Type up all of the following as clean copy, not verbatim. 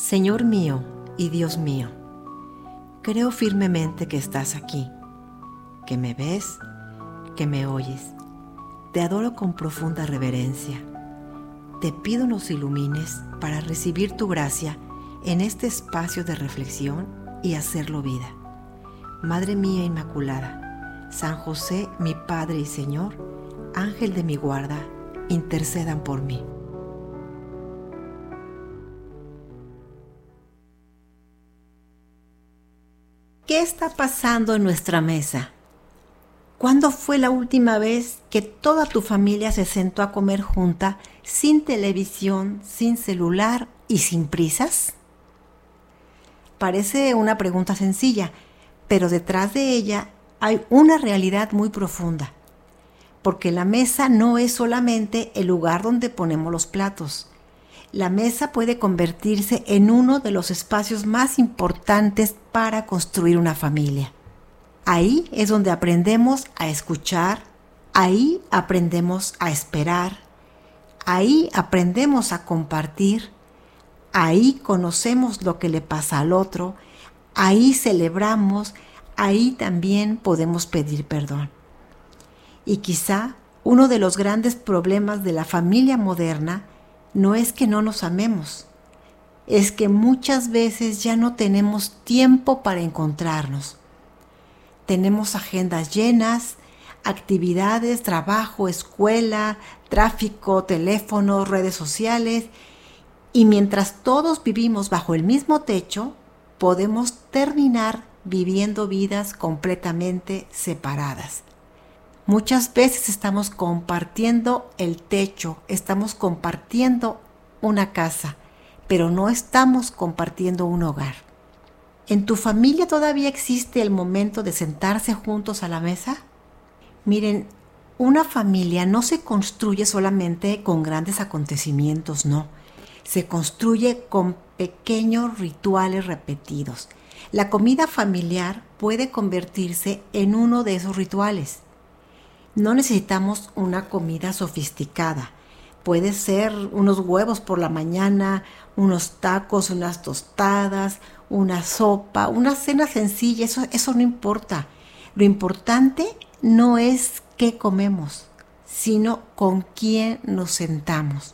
Señor mío y Dios mío, creo firmemente que estás aquí, que me ves, que me oyes. Te adoro con profunda reverencia. Te pido nos ilumines para recibir tu gracia en este espacio de reflexión y hacerlo vida. Madre mía Inmaculada, San José, mi Padre y Señor, Ángel de mi guarda, intercedan por mí. ¿Qué está pasando en nuestra mesa? ¿Cuándo fue la última vez que toda tu familia se sentó a comer junta, sin televisión, sin celular y sin prisas? Parece una pregunta sencilla, pero detrás de ella hay una realidad muy profunda. Porque la mesa no es solamente el lugar donde ponemos los platos. La mesa puede convertirse en uno de los espacios más importantes para construir una familia. Ahí es donde aprendemos a escuchar, ahí aprendemos a esperar, ahí aprendemos a compartir, ahí conocemos lo que le pasa al otro, ahí celebramos, ahí también podemos pedir perdón. Y quizá uno de los grandes problemas de la familia moderna no es que no nos amemos, es que muchas veces ya no tenemos tiempo para encontrarnos. Tenemos agendas llenas, actividades, trabajo, escuela, tráfico, teléfono, redes sociales, y mientras todos vivimos bajo el mismo techo, podemos terminar viviendo vidas completamente separadas. Muchas veces estamos compartiendo el techo, estamos compartiendo una casa, pero no estamos compartiendo un hogar. ¿En tu familia todavía existe el momento de sentarse juntos a la mesa? Miren, una familia no se construye solamente con grandes acontecimientos, no. Se construye con pequeños rituales repetidos. La comida familiar puede convertirse en uno de esos rituales. No necesitamos una comida sofisticada. Puede ser unos huevos por la mañana, unos tacos, unas tostadas, una sopa, una cena sencilla, eso no importa. Lo importante no es qué comemos, sino con quién nos sentamos.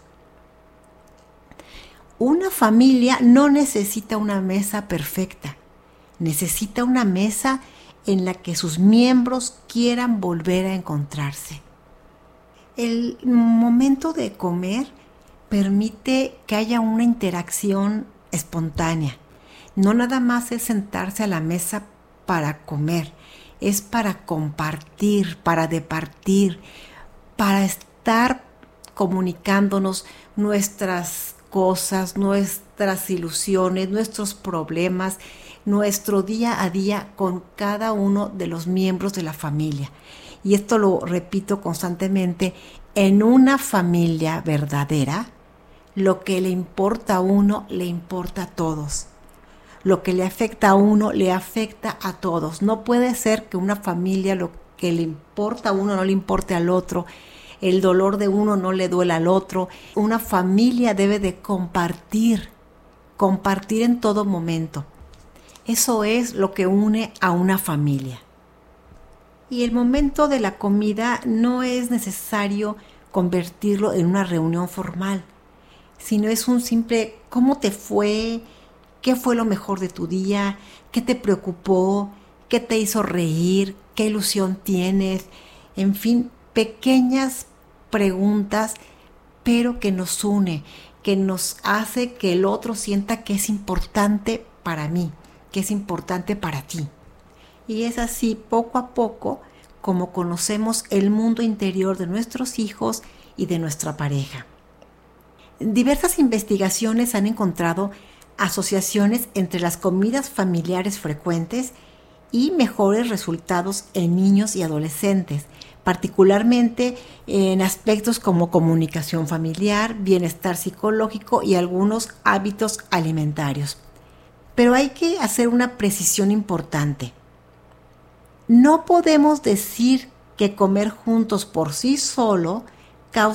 Una familia no necesita una mesa perfecta, necesita una mesa en la que sus miembros quieran volver a encontrarse. El momento de comer permite que haya una interacción espontánea. No nada más es sentarse a la mesa para comer, es para compartir, para departir, para estar comunicándonos nuestras cosas, nuestras ilusiones, nuestros problemas, nuestro día a día con cada uno de los miembros de la familia. Y esto lo repito constantemente, en una familia verdadera, lo que le importa a uno, le importa a todos. Lo que le afecta a uno, le afecta a todos. No puede ser que una familia lo que le importa a uno no le importe al otro, el dolor de uno no le duela al otro. Una familia debe de compartir en todo momento. Eso es lo que une a una familia. Y el momento de la comida no es necesario convertirlo en una reunión formal, sino es un simple ¿cómo te fue? ¿Qué fue lo mejor de tu día? ¿Qué te preocupó? ¿Qué te hizo reír? ¿Qué ilusión tienes? En fin, pequeñas preguntas, pero que nos une, que nos hace que el otro sienta que es importante para mí, que es importante para ti. Y es así, poco a poco, como conocemos el mundo interior de nuestros hijos y de nuestra pareja. Diversas investigaciones han encontrado asociaciones entre las comidas familiares frecuentes y mejores resultados en niños y adolescentes, particularmente en aspectos como comunicación familiar, bienestar psicológico y algunos hábitos alimentarios. Pero hay que hacer una precisión importante. No podemos decir que comer juntos por sí solo